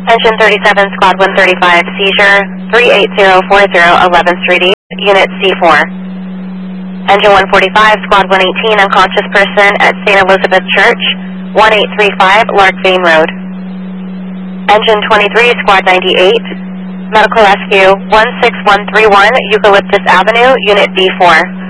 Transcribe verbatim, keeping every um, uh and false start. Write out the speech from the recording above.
Engine thirty-seven, Squad one thirty-five, seizure, three eight zero four zero, eleventh Street East, Unit C four. Engine one forty-five, Squad one eighteen, unconscious person at Saint Elizabeth Church, one eight three five, Lark Vein Road. Engine twenty-three, Squad ninety-eight, medical rescue, one six one three one, Eucalyptus Avenue, Unit B four.